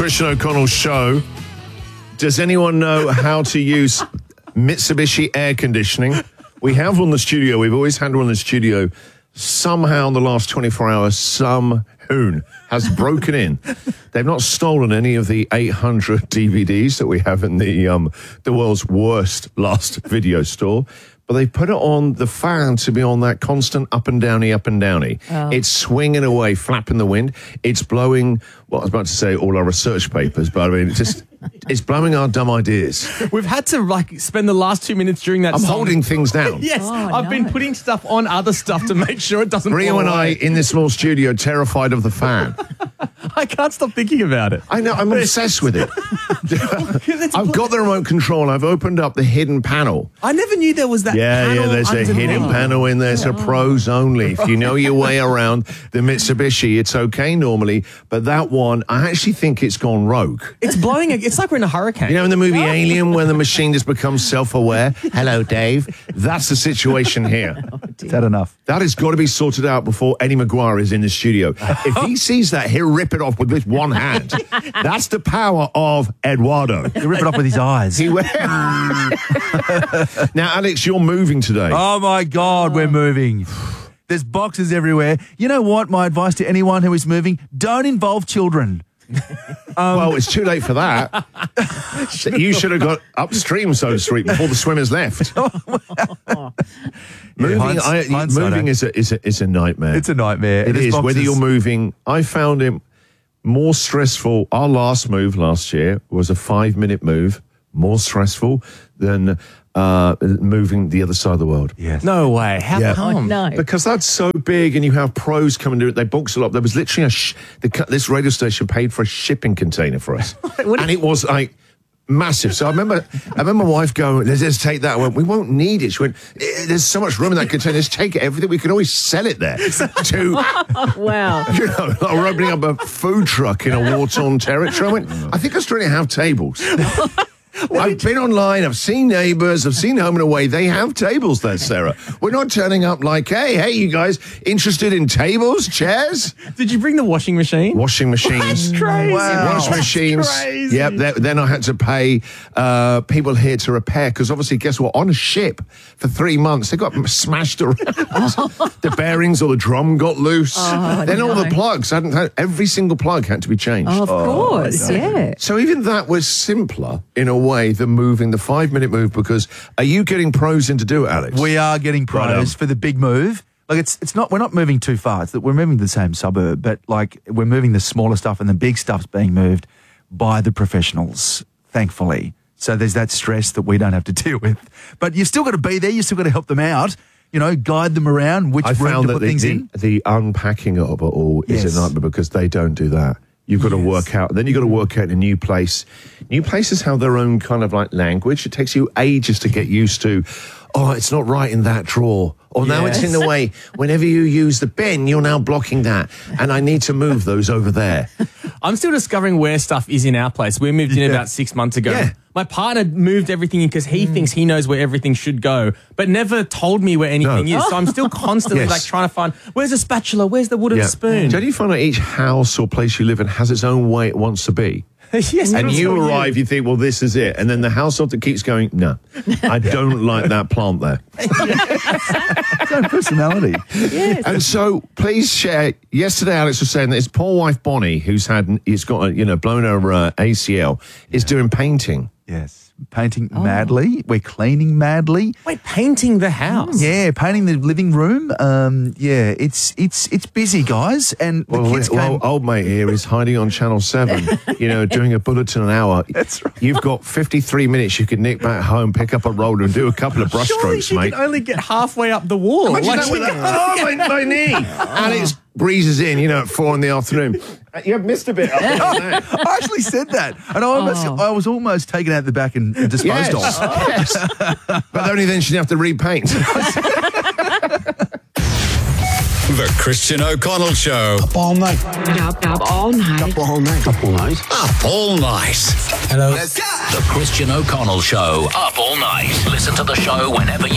Christian O'Connell Show. Does anyone know how to use Mitsubishi air conditioning? We have one in the studio. We've always had one in the studio. Somehow in the last 24 hours, some hoon has broken in. They've not stolen any of the 800 DVDs that we have in the world's worst last video store. But they put it on the fan to be on that constant up and downy, up and downy. Oh. It's swinging away, flapping the wind. It's blowing, well, I was about to say all our research papers, but I mean, it's blowing our dumb ideas. We've had to spend the last 2 minutes during that I'm song. holding things down. Yes, I've been putting stuff on other stuff to make sure it doesn't Rio fall and away. I in this small studio, terrified of the fan. I can't stop thinking about it. I know, I'm obsessed with it. I've got the remote control. I've opened up the hidden panel. I never knew there was that panel. Yeah, there's a hidden panel in there. So pros only. If you know your way around the Mitsubishi, it's okay normally. But that one, I actually think it's gone rogue. It's blowing. It's like we're in a hurricane. You know in the movie Alien when the machine just becomes self-aware? Hello, Dave. That's the situation here. Is that enough? That has got to be sorted out before Eddie Maguire is in the studio. If he sees that, he'll rip it off with this one hand. That's the power of Eduardo. He'll rip it off with his eyes. Now, Alex, you're moving today. Oh, my God, we're moving. There's boxes everywhere. You know what? My advice to anyone who is moving, don't involve children. Well, it's too late for that. You should have got upstream, so to speak, before the swimmers left. Moving is a nightmare. It's a nightmare. It is. Boxes. Whether you're moving, I found it more stressful. Our last move last year was a 5-minute move, more stressful than moving the other side of the world. Yes. No way. How come? Oh, no. Because that's so big and you have pros come and do it. They box a lot. There was literally this radio station paid for a shipping container for us. And it was like massive. So I remember my wife going, let's just take that. I went, we won't need it. She went, there's so much room in that container. Let's take everything. We can always sell it there. Wow. You know, like we're opening up a food truck in a war-torn territory. I went, I think Australia have tables. I've been online, I've seen Neighbours, I've seen Home and Away. They have tables there, Sarah. We're not turning up like, hey, you guys interested in tables, chairs? Did you bring the washing machine? Washing machines. That's crazy. Wow. Washing machines. Crazy. Yep. Then I had to pay people here to repair because obviously, guess what? On a ship for 3 months, they got smashed around. The bearings or the drum got loose. Then all the plugs, every single plug had to be changed. Oh, of course, yeah. So even that was simpler in a way than moving the 5-minute move because are you getting pros in to do it, Alex? We are getting pros Right for the big move. Like it's not, we're not moving too far. It's that we're moving to the same suburb, but like we're moving the smaller stuff and the big stuff's being moved by the professionals, thankfully. So there's that stress that we don't have to deal with. But you've still got to be there. You've still got to help them out. You know, guide them around which room to put things in. The unpacking of it all is a nightmare because they don't do that. You've got to work out. Then you've got to work out in a new place. New places have their own kind of like language. It takes you ages to get used to. Oh, it's not right in that drawer. Or now it's in the way. Whenever you use the bin, you're now blocking that. And I need to move those over there. I'm still discovering where stuff is in our place. We moved in about 6 months ago. Yeah. My partner moved everything in because he thinks he knows where everything should go, but never told me where anything is. So I'm still constantly trying to find, where's the spatula? Where's the wooden spoon? Don't you find that each house or place you live in has its own way it wants to be? Yes. And you arrive, you think, well, this is it. And then the household that keeps going, no, I don't like that plant there. Its own personality. Yes. And so please share. Yesterday, Alex was saying that his poor wife, Bonnie, he's got a, blown her ACL, is doing painting. Yes. Painting madly. We're cleaning madly. Wait, painting the house? Yeah, painting the living room. It's busy, guys. And the kids came... old mate here is hiding on Channel 7, doing a bulletin an hour. That's right. You've got 53 minutes. You could nick back home, pick up a roller and do a couple of brush Surely strokes, she mate. can only get halfway up the wall. Imagine that with my knee. Alex breezes in, at 4 in the afternoon. You missed a bit. I actually said that. And I was almost taken out the back and disposed of. Yes. But only then she'd have to repaint. The Christian O'Connell Show. Up all night. Up all night. Up all night. Up all night. Up all night. Hello. The Christian O'Connell Show. Up all night. Listen to the show whenever you